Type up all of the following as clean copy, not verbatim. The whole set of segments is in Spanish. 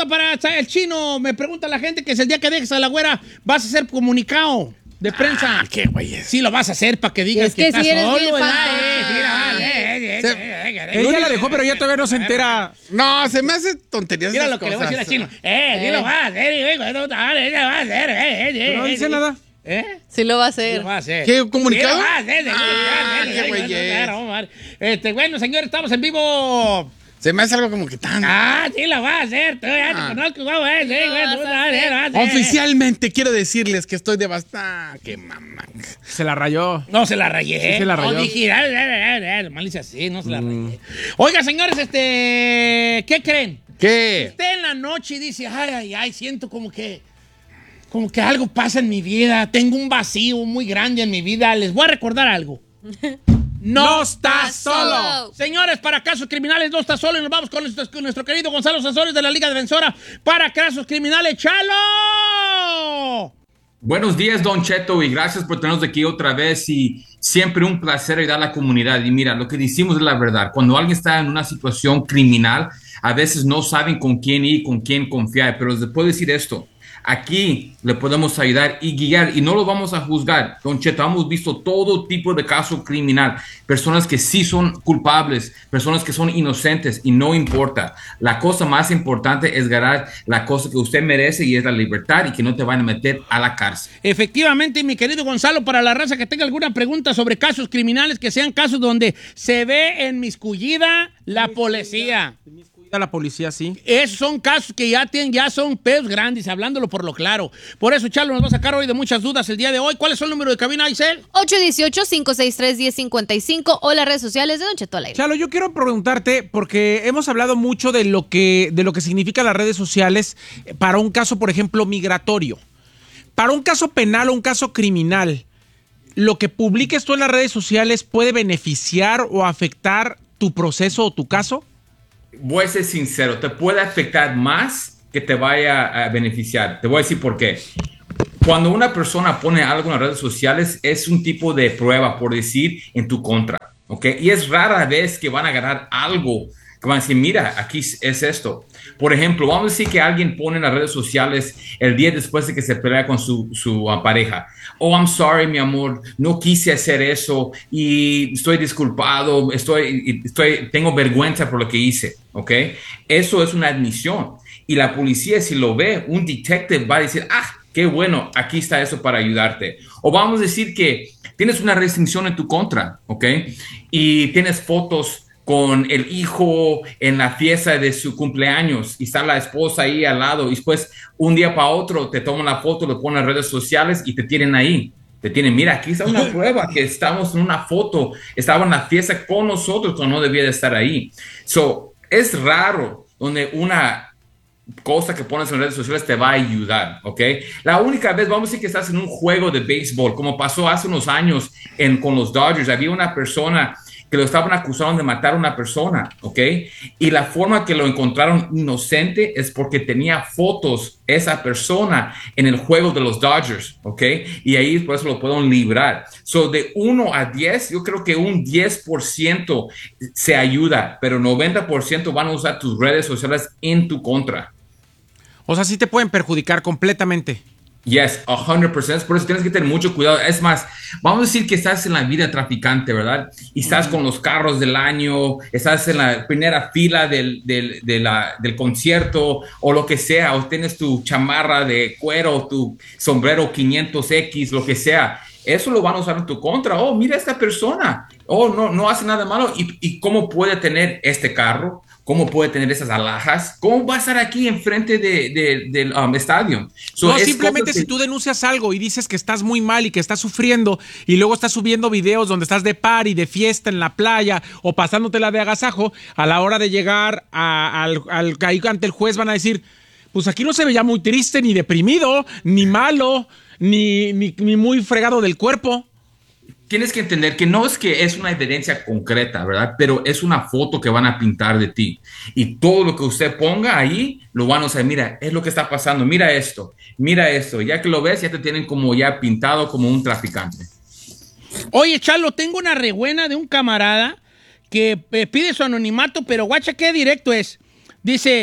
para el chino. Me pregunta la gente que es el día que dejes a la güera, vas a hacer comunicado de prensa. ¿Qué güey es? Sí, lo vas a hacer para que digas Es que estás si eres solo, bien ¿verdad? Ella la dejó, pero ella todavía no se entera. No, se me hace tonterías. Mira esas lo que le voy a decir al cosas. chino. Sí lo va a hacer, No dice nada. Sí lo va a hacer. Sí lo va a hacer. ¿Qué comunicado? Sí lo va a hacer, qué güey es. Bueno, señores, estamos en vivo. Se me hace algo como que tan... Sí lo va a hacer. Tú ya te conozco, ¿cómo es? Sí, güey, tú lo vas a hacer. Oficialmente quiero decirles que estoy devastada. ¡Qué mamá! Se la rayó. No se la rayé. Sí se la rayó. No dije, malicia así, no se la rayé. Oiga, señores, ¿qué creen? ¿Qué? Esté en la noche y dice, ay, siento como que algo pasa en mi vida. Tengo un vacío muy grande en mi vida. Les voy a recordar algo. No estás solo. Señores, para casos criminales no estás solo. Y nos vamos con nuestro querido Gonzalo Sanzores de la Liga Defensora para casos criminales. ¡Chalo! Buenos días, Don Cheto, y gracias por tenernos aquí otra vez. Y siempre un placer ayudar a la comunidad. Y mira, lo que decimos es la verdad. Cuando alguien está en una situación criminal, a veces no saben con quién ir, con quién confiar. Pero les puedo decir esto. Aquí le podemos ayudar y guiar y no lo vamos a juzgar. Don Cheto, hemos visto todo tipo de caso criminal. Personas que sí son culpables, personas que son inocentes y no importa. La cosa más importante es ganar la cosa que usted merece y es la libertad y que no te van a meter a la cárcel. Efectivamente, mi querido Gonzalo, para la raza que tenga alguna pregunta sobre casos criminales, que sean casos donde se ve enmiscuida la policía. La policía, sí. Esos son casos que ya son pedos grandes, hablándolo por lo claro. Por eso, Chalo nos va a sacar hoy de muchas dudas el día de hoy. ¿Cuál es el número de cabina, Isel? 818-563-1055 o las redes sociales de Don Cheto al aire. Chalo, yo quiero preguntarte, porque hemos hablado mucho de lo que significan las redes sociales para un caso, por ejemplo, migratorio. Para un caso penal o un caso criminal, ¿lo que publiques tú en las redes sociales puede beneficiar o afectar tu proceso o tu caso? Voy a ser sincero, te puede afectar más que te vaya a beneficiar. Te voy a decir por qué. Cuando una persona pone algo en las redes sociales, es un tipo de prueba, por decir, en tu contra, ¿ok? Y es rara vez que van a ganar algo, que van a decir, mira, aquí es esto. Por ejemplo, vamos a decir que alguien pone en las redes sociales el día después de que se pelea con su pareja. Oh, I'm sorry, mi amor, no quise hacer eso y estoy disculpado, tengo vergüenza por lo que hice, ¿ok? Eso es una admisión. Y la policía, si lo ve, un detective va a decir, qué bueno, aquí está eso para ayudarte. O vamos a decir que tienes una restricción en tu contra, ¿ok? Y tienes fotos con el hijo en la fiesta de su cumpleaños y está la esposa ahí al lado y después un día para otro te toman la foto, lo ponen en redes sociales y te tienen ahí. Te tienen, mira, aquí está una prueba que estamos en una foto, estaba en la fiesta con nosotros cuando no debía de estar ahí. Es raro donde una cosa que pones en redes sociales te va a ayudar, ¿ok? La única vez, vamos a decir que estás en un juego de béisbol, como pasó hace unos años con los Dodgers, había una persona que lo estaban acusando de matar a una persona, ¿ok? Y la forma que lo encontraron inocente es porque tenía fotos esa persona en el juego de los Dodgers, ¿ok? Y ahí por eso lo pueden librar. De 1 a 10, yo creo que un 10% se ayuda, pero 90% van a usar tus redes sociales en tu contra. O sea, sí te pueden perjudicar completamente. Yes, 100%. Por eso tienes que tener mucho cuidado. Es más, vamos a decir que estás en la vida traficante, ¿verdad? Y estás con los carros del año, estás en la primera fila del concierto o lo que sea, o tienes tu chamarra de cuero, tu sombrero 500X, lo que sea. Eso lo van a usar en tu contra. Oh, mira esta persona. Oh, no hace nada malo. ¿Y cómo puede tener este carro? ¿Cómo puede tener esas alhajas? ¿Cómo va a estar aquí enfrente del estadio? No, simplemente si tú denuncias algo y dices que estás muy mal y que estás sufriendo y luego estás subiendo videos donde estás de party, de fiesta en la playa o pasándotela de agasajo, a la hora de llegar ahí ante el juez van a decir, pues aquí no se veía muy triste, ni deprimido, ni malo, ni muy fregado del cuerpo. Tienes que entender que no es que es una evidencia concreta, ¿verdad? Pero es una foto que van a pintar de ti. Y todo lo que usted ponga ahí, lo van a usar. Mira, es lo que está pasando. Mira esto. Ya que lo ves, ya te tienen como ya pintado como un traficante. Oye, Chalo, tengo una rebuena de un camarada que pide su anonimato, pero guacha, qué directo es. Dice,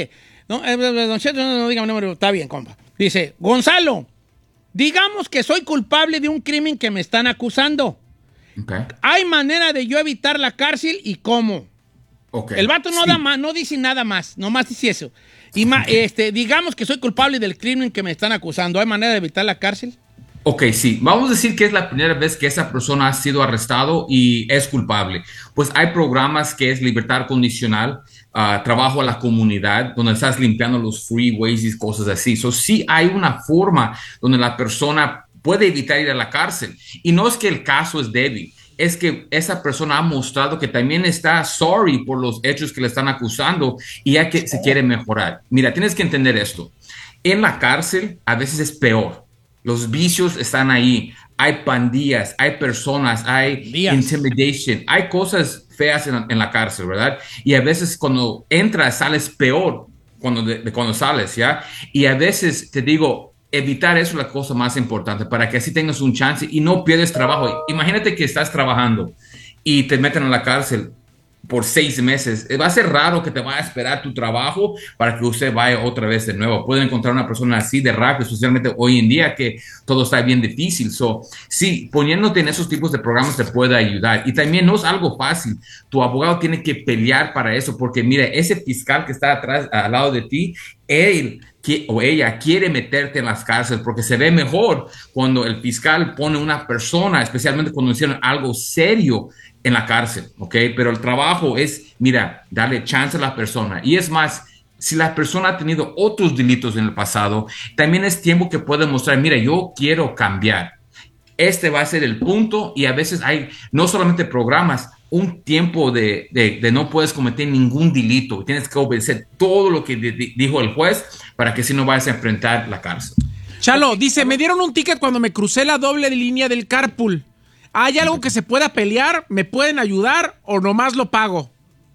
Don Cheto, no diga mi número. Está bien, compa. Dice, Gonzalo, digamos que soy culpable de un crimen que me están acusando. Okay. ¿Hay manera de yo evitar la cárcel y cómo? Okay. El vato no dice nada más, nomás dice eso. Y digamos que soy culpable del crimen que me están acusando. ¿Hay manera de evitar la cárcel? Ok, sí. Vamos a decir que es la primera vez que esa persona ha sido arrestado y es culpable. Pues hay programas que es libertad condicional, trabajo a la comunidad, donde estás limpiando los freeways y cosas así. So, sí hay una forma donde la persona puede evitar ir a la cárcel. Y no es que el caso es débil, es que esa persona ha mostrado que también está sorry por los hechos que le están acusando y ya que se quiere mejorar. Mira, tienes que entender esto. En la cárcel a veces es peor. Los vicios están ahí. Hay pandillas, hay personas, hay intimidation, hay cosas feas en la cárcel, ¿verdad? Y a veces cuando entras sales peor cuando sales, ¿ya? Y a veces te digo, evitar eso es la cosa más importante para que así tengas un chance y no pierdes trabajo. Imagínate que estás trabajando y te meten a la cárcel por 6 meses. Va a ser raro que te vaya a esperar tu trabajo para que usted vaya otra vez de nuevo. Pueden encontrar una persona así de rápido, especialmente hoy en día que todo está bien difícil. Sí, poniéndote en esos tipos de programas te puede ayudar. Y también no es algo fácil. Tu abogado tiene que pelear para eso porque mira, ese fiscal que está atrás, al lado de ti, él o ella quiere meterte en las cárceles porque se ve mejor cuando el fiscal pone una persona, especialmente cuando hicieron algo serio en la cárcel, ¿ok? Pero el trabajo es, mira, darle chance a la persona. Y es más, si la persona ha tenido otros delitos en el pasado, también es tiempo que puede mostrar, mira, yo quiero cambiar. Este va a ser el punto y a veces hay no solamente programas, un tiempo de no puedes cometer ningún delito. Tienes que obedecer todo lo que dijo el juez para que si no vayas a enfrentar la cárcel. Chalo, dice, me dieron un ticket cuando me crucé la doble línea del carpool. ¿Hay algo que se pueda pelear? ¿Me pueden ayudar o nomás lo pago?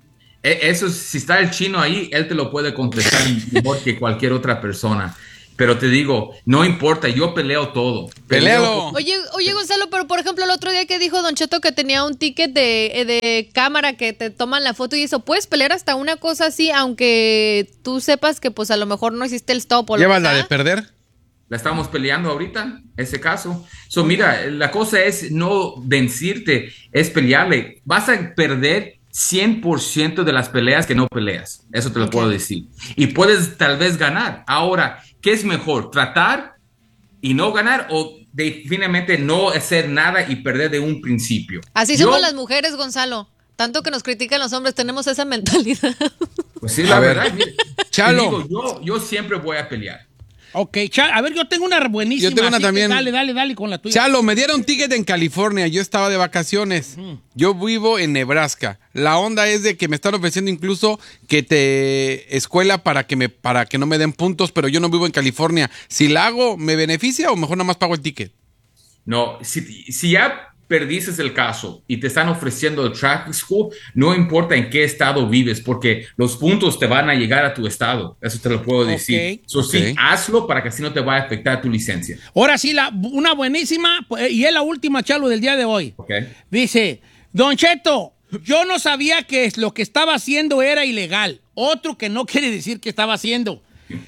Eso, si está el chino ahí, él te lo puede contestar mejor que cualquier otra persona. Pero te digo, no importa, yo peleo todo. ¡Peléalo! Oye, Gonzalo, pero por ejemplo, el otro día que dijo Don Cheto que tenía un ticket de cámara que te toman la foto y eso, ¿puedes pelear hasta una cosa así, aunque tú sepas que pues a lo mejor no hiciste el stop o lo ¿Llevas la de perder? La estamos peleando ahorita, ese caso. Mira, la cosa es no vencirte, es pelearle. Vas a perder 100% de las peleas que no peleas. Eso te lo puedo decir. Y puedes tal vez ganar. Ahora, ¿qué es mejor? ¿Tratar y no ganar o definitivamente no hacer nada y perder de un principio? Así somos las mujeres, Gonzalo. Tanto que nos critican los hombres, tenemos esa mentalidad. Pues sí, la verdad. Mira, Chalo. Digo, yo siempre voy a pelear. Ok, a ver, yo tengo una buenísima. Yo tengo una también. Dale con la tuya. Chalo, me dieron ticket en California. Yo estaba de vacaciones. Yo vivo en Nebraska. La onda es de que me están ofreciendo incluso que escuela para que no me den puntos, pero yo no vivo en California. Si la hago, ¿me beneficia o mejor nada más pago el ticket? No, si ya perdiste el caso y te están ofreciendo el traffic school, no importa en qué estado vives, porque los puntos te van a llegar a tu estado. Eso te lo puedo decir. Sí, hazlo para que así no te vaya a afectar tu licencia. Ahora sí, una buenísima, y es la última, Chalo, del día de hoy. Okay. Dice, Don Cheto, yo no sabía que lo que estaba haciendo era ilegal. Otro que no quiere decir que estaba haciendo.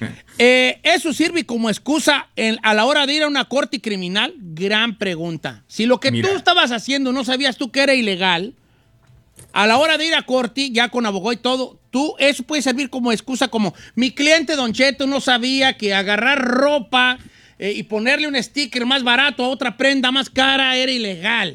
¿Eso sirve como excusa a la hora de ir a una corte criminal? Gran pregunta. Si lo que tú estabas haciendo no sabías tú que era ilegal, a la hora de ir a corte, ya con abogado y todo, eso puede servir como excusa, como mi cliente Don Cheto no sabía que agarrar ropa y ponerle un sticker más barato a otra prenda más cara era ilegal.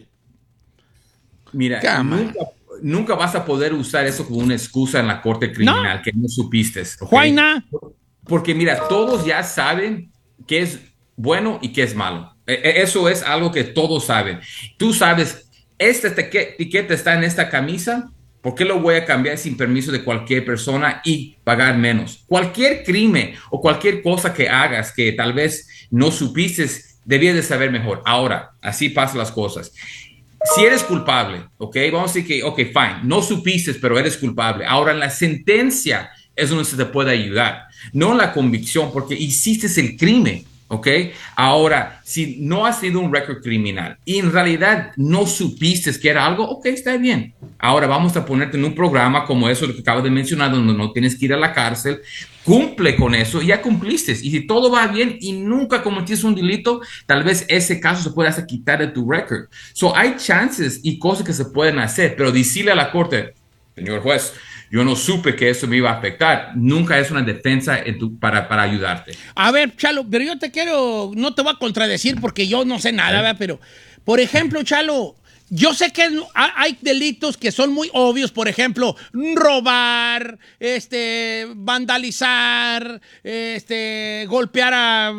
Mira, nunca vas a poder usar eso como una excusa en la corte criminal, que no supiste. ¿Okay? Porque mira, todos ya saben qué es bueno y qué es malo. Eso es algo que todos saben. Tú sabes, esta etiqueta está en esta camisa, ¿por qué lo voy a cambiar sin permiso de cualquier persona y pagar menos? Cualquier crimen o cualquier cosa que hagas que tal vez no supiste, debías de saber mejor. Ahora, así pasan las cosas. Si eres culpable, ¿ok? Vamos a decir que, ok, fine, no supiste, pero eres culpable. Ahora, en la sentencia es donde se te puede ayudar. No en la convicción, porque hiciste el crimen. ¿ok? Ahora, si no has tenido un récord criminal y en realidad no supiste que era algo, ok, está bien. Ahora vamos a ponerte en un programa como eso que acabo de mencionar, donde no tienes que ir a la cárcel, cumple con eso y ya cumpliste. Y si todo va bien y nunca cometiste un delito, tal vez ese caso se puede hasta quitar de tu récord. So, hay chances y cosas que se pueden hacer, pero decirle a la corte, señor juez, yo no supe que eso me iba a afectar. Nunca es una defensa para ayudarte. A ver, Chalo, pero yo no te voy a contradecir porque yo no sé nada, ¿verdad? Pero, por ejemplo, Chalo, yo sé que hay delitos que son muy obvios, por ejemplo, robar, vandalizar, golpear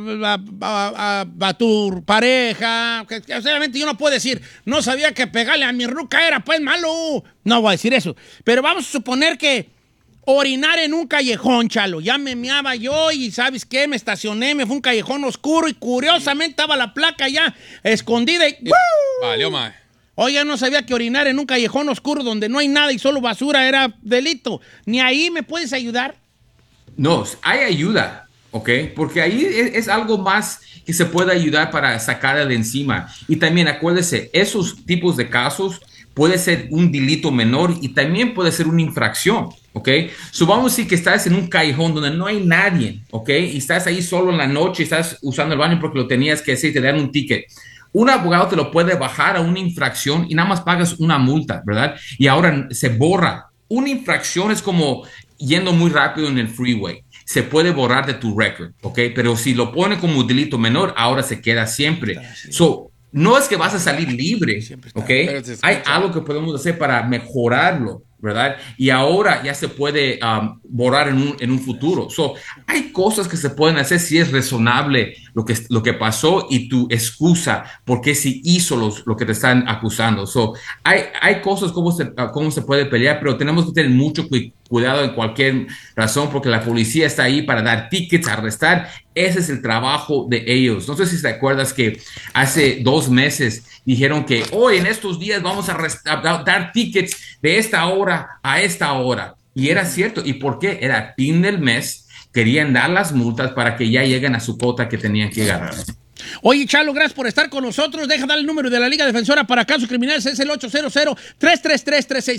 a tu pareja. Que obviamente yo no puedo decir, no sabía que pegarle a mi ruca era pues malo. No voy a decir eso. Pero vamos a suponer que orinar en un callejón, Chalo. Ya me meaba yo y ¿sabes qué? Me estacioné, me fue un callejón oscuro y curiosamente estaba la placa ya escondida y ¡woo! Valió, mae. Oye, no sabía que orinar en un callejón oscuro donde no hay nada y solo basura era delito. ¿Ni ahí me puedes ayudar? No, hay ayuda, ¿ok? Porque ahí es algo más que se puede ayudar para sacarla de encima. Y también acuérdese, esos tipos de casos puede ser un delito menor y también puede ser una infracción, ¿ok? So vamos a decir que estás en un callejón donde no hay nadie, ¿ok? Y estás ahí solo en la noche y estás usando el baño porque lo tenías que hacer y te dan un ticket. Un abogado te lo puede bajar a una infracción y nada más pagas una multa, ¿verdad? Y ahora se borra. Una infracción es como yendo muy rápido en el freeway. Se puede borrar de tu récord, ¿ok? Pero si lo pone como delito menor, ahora se queda siempre. So, no es que vas a salir libre, ¿ok? Hay algo que podemos hacer para mejorarlo, ¿verdad? Y ahora ya se puede borrar en un futuro. So, hay cosas que se pueden hacer si es razonable lo que pasó y tu excusa por qué se hizo lo que te están acusando. So, hay cosas cómo se puede pelear, pero tenemos que tener mucho cuidado en cualquier razón porque la policía está ahí para dar tickets, arrestar. Ese es el trabajo de ellos. No sé si te acuerdas que hace 2 meses dijeron que hoy en estos días vamos a dar tickets de esta hora a esta hora. Y era cierto. ¿Y por qué? Era fin del mes. Querían dar las multas para que ya lleguen a su cuota que tenían que ganar. Oye, Chalo, gracias por estar con nosotros. Deja dar el número de la Liga Defensora para casos criminales. Es el 800-333-36.